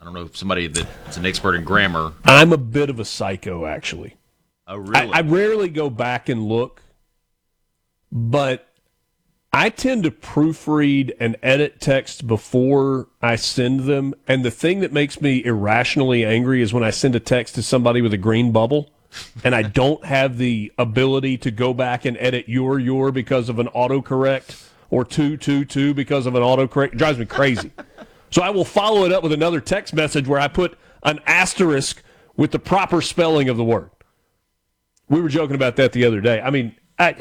I don't know if somebody that's an expert in grammar. I'm a bit of a psycho, actually. Oh, really? I rarely go back and look, but I tend to proofread and edit texts before I send them. And the thing that makes me irrationally angry is when I send a text to somebody with a green bubble and I don't have the ability to go back and edit your because of an autocorrect or two because of an autocorrect. It drives me crazy. So I will follow it up with another text message where I put an asterisk with the proper spelling of the word. We were joking about that the other day. I mean,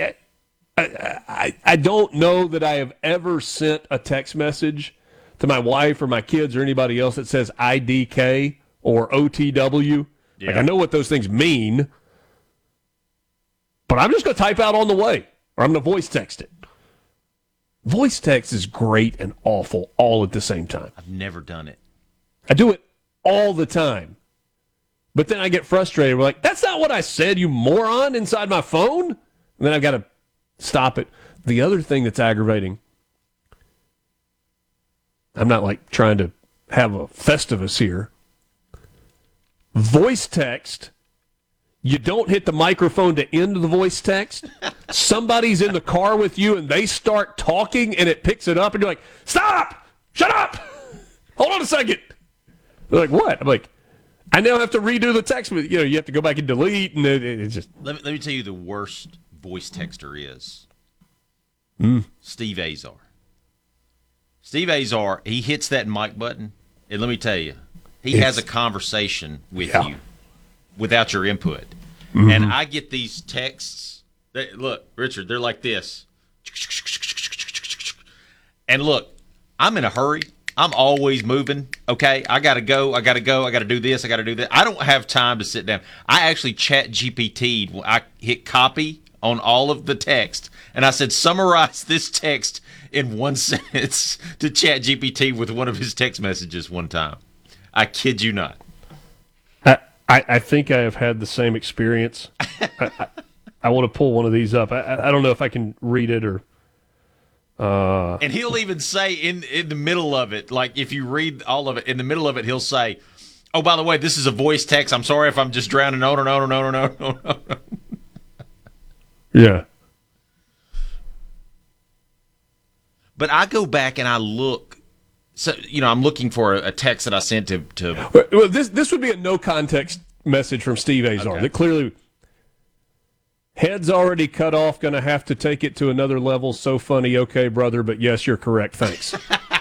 I don't know that I have ever sent a text message to my wife or my kids or anybody else that says IDK or OTW. Yeah. Like, I know what those things mean, but I'm just going to type out on the way, or I'm going to voice text it. Voice text is great and awful all at the same time. I've never done it. I do it all the time. But then I get frustrated. We're like, that's not what I said, you moron, inside my phone. And then I've got to stop it. The other thing that's aggravating, I'm not like trying to have a Festivus here. Voice text, you don't hit the microphone to end the voice text. Somebody's in the car with you and they start talking and it picks it up and you're like, stop! Shut up! Hold on a second. They're like, what? I'm like, I now have to redo the text. You have to go back and delete, and it's just. Let me tell you the worst voice texter is. Steve Azar. Steve Azar, he hits that mic button, and let me tell you, he has a conversation with you without your input. Mm-hmm. And I get these texts. Look, Richard, they're like this. And look, I'm in a hurry. I'm always moving, okay? I got to go. I got to do this. I got to do that. I don't have time to sit down. I actually chat GPT'd. I hit copy on all of the text, and I said, summarize this text in one sentence to chat GPT with one of his text messages one time. I kid you not. I think I have had the same experience. I want to pull one of these up. I don't know if I can read it or... and he'll even say in the middle of it, like if you read all of it, in the middle of it, he'll say, oh, by the way, this is a voice text. I'm sorry if I'm just drowning on and on and on and on and on. Yeah. But I go back and I look. So, I'm looking for a text that I sent to Well, this would be a no context message from Steve Azar. Okay. That clearly... Head's already cut off, going to have to take it to another level. So funny. Okay, brother, but yes, you're correct. Thanks.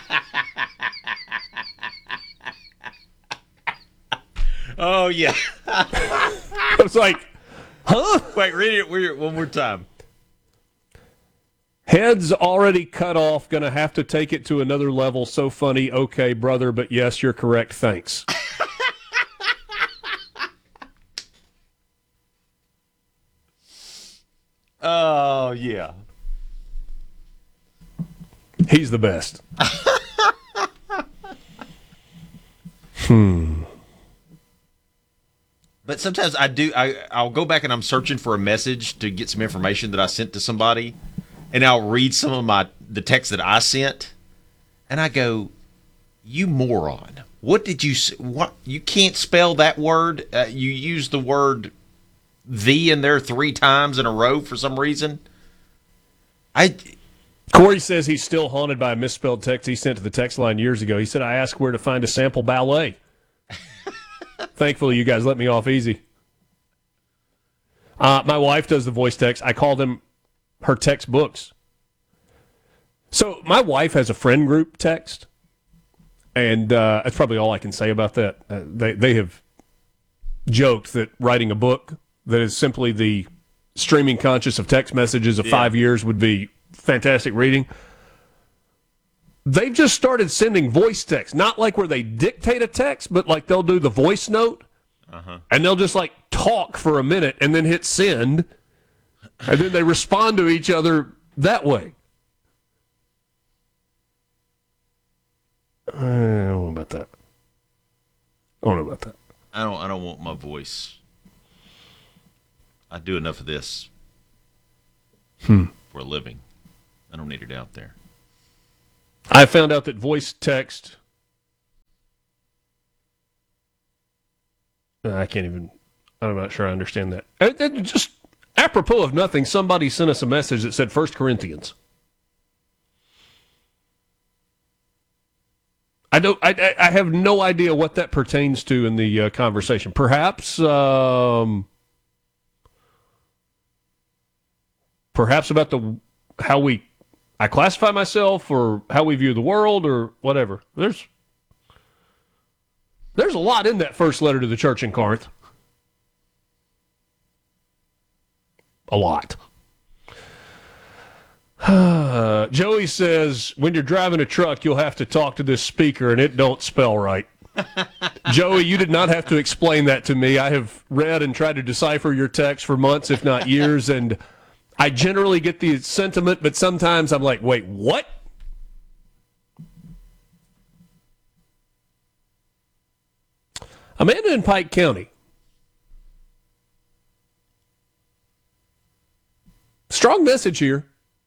Oh, yeah. I was like, huh? Wait, read it one more time. Head's already cut off, going to have to take it to another level. So funny. Okay, brother, but yes, you're correct. Thanks. Oh, yeah. He's the best. But sometimes I'll go back and I'm searching for a message to get some information that I sent to somebody, and I'll read some of the text that I sent, and I go, you moron. What did you say? What? You can't spell that word? You use the word "the" in there 3 times in a row for some reason. Corey says he's still haunted by a misspelled text he sent to the text line years ago. He said, I asked where to find a sample ballet. Thankfully, you guys let me off easy. My wife does the voice text. I call them her textbooks. So my wife has a friend group text, and that's probably all I can say about that. They have joked that writing a book that is simply the streaming conscious of text messages of 5 years would be fantastic reading. They've just started sending voice text, not like where they dictate a text, but like they'll do the voice note, and they'll just like talk for a minute and then hit send, and then they respond to each other that way. I don't know about that. I don't know about that. I don't want my voice. I do enough of this for a living. I don't need it out there. I found out that voice text I'm not sure I understand that. Just apropos of nothing, somebody sent us a message that said 1 Corinthians. I have no idea what that pertains to in the conversation. Perhaps about how I classify myself, or how we view the world, or whatever. There's a lot in that first letter to the church in Corinth. A lot. Joey says, when you're driving a truck, you'll have to talk to this speaker and it don't spell right. Joey, you did not have to explain that to me. I have read and tried to decipher your text for months, if not years, and I generally get the sentiment, but sometimes I'm like, wait, what? Amanda in Pike County. Strong message here.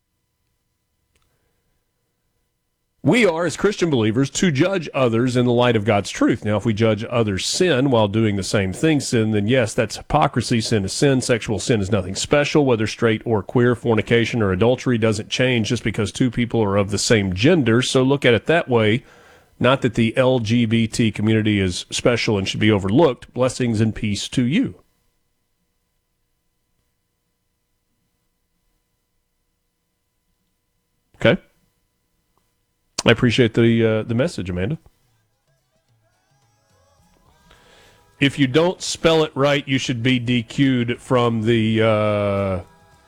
We are, as Christian believers, to judge others in the light of God's truth. Now, if we judge others' sin while doing the same thing, sin, then yes, that's hypocrisy. Sin is sin. Sexual sin is nothing special. Whether straight or queer, fornication or adultery doesn't change just because two people are of the same gender. So look at it that way. Not that the LGBT community is special and should be overlooked. Blessings and peace to you. Okay. I appreciate the message, Amanda. If you don't spell it right, you should be DQ'd from the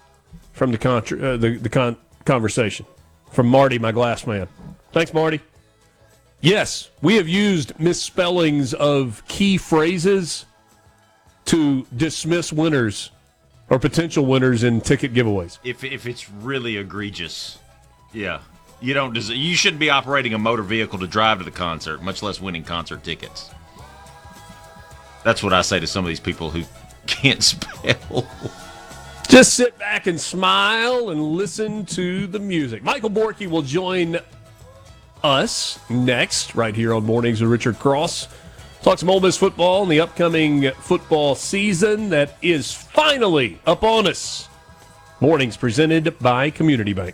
conversation. From Marty, my glass man. Thanks, Marty. Yes, we have used misspellings of key phrases to dismiss winners or potential winners in ticket giveaways. If it's really egregious, yeah. You shouldn't be operating a motor vehicle to drive to the concert, much less winning concert tickets. That's what I say to some of these people who can't spell. Just sit back and smile and listen to the music. Michael Borky will join us next, right here on Mornings with Richard Cross. Talk some Ole Miss football and the upcoming football season that is finally upon us. Mornings presented by Community Bank.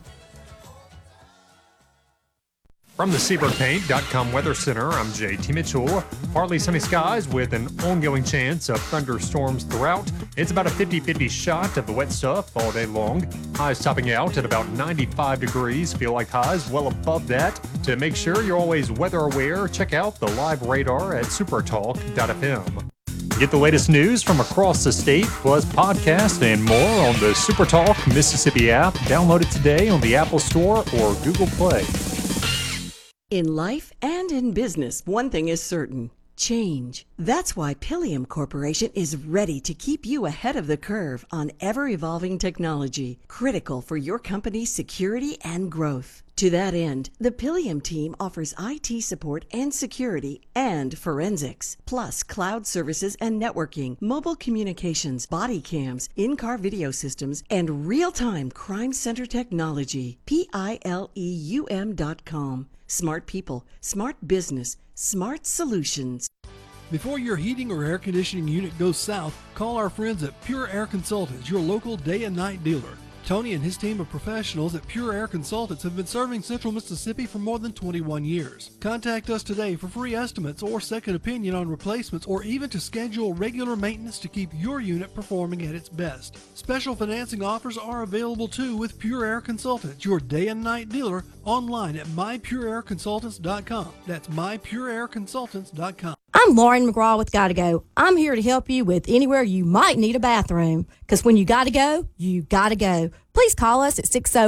From the SeabrookPaint.com Weather Center, I'm JT Mitchell. Partly sunny skies with an ongoing chance of thunderstorms throughout. It's about a 50-50 shot of the wet stuff all day long. Highs topping out at about 95 degrees. Feel like highs well above that. To make sure you're always weather aware, check out the live radar at supertalk.fm. Get the latest news from across the state, plus podcasts and more on the SuperTalk Mississippi app. Download it today on the Apple Store or Google Play. In life and in business, one thing is certain: change. That's why Pilium Corporation is ready to keep you ahead of the curve on ever-evolving technology, critical for your company's security and growth. To that end, the Pilium team offers IT support and security and forensics, plus cloud services and networking, mobile communications, body cams, in-car video systems, and real-time crime center technology. Pileum.com. Smart people, smart business, smart solutions. Before your heating or air conditioning unit goes south, call our friends at Pure Air Consultants, your local day and night dealer. Tony and his team of professionals at Pure Air Consultants have been serving Central Mississippi for more than 21 years. Contact us today for free estimates or second opinion on replacements, or even to schedule regular maintenance to keep your unit performing at its best. Special financing offers are available too with Pure Air Consultants, your day and night dealer, online at mypureairconsultants.com. That's mypureairconsultants.com. I'm Lauren McGraw with Gotta Go. I'm here to help you with anywhere you might need a bathroom. Because when you gotta go, you gotta go. Please call us at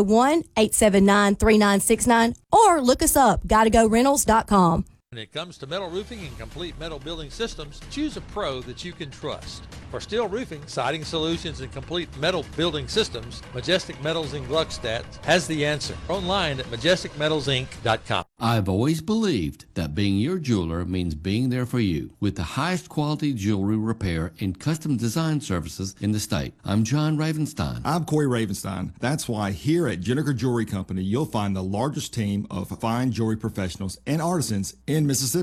601-879-3969 or look us up, gottagorentals.com. When it comes to metal roofing and complete metal building systems, choose a pro that you can trust. For steel roofing, siding solutions, and complete metal building systems, Majestic Metals in Gluckstadt has the answer. Online at majesticmetalsinc.com. I've always believed that being your jeweler means being there for you with the highest quality jewelry repair and custom design services in the state. I'm John Ravenstein. I'm Corey Ravenstein. That's why here at Jenniker Jewelry Company, you'll find the largest team of fine jewelry professionals and artisans in Mississippi.